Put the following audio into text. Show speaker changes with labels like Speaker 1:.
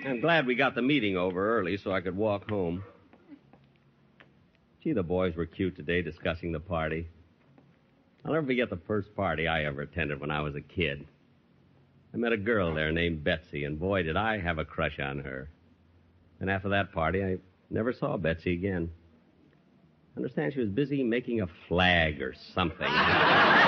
Speaker 1: I'm glad we got the meeting over early so I could walk home. Gee, the boys were cute today discussing the party. I'll never forget the first party I ever attended when I was a kid. I met a girl there named Betsy, and boy, did I have a crush on her. And after that party, I never saw Betsy again. I understand she was busy making a flag or something.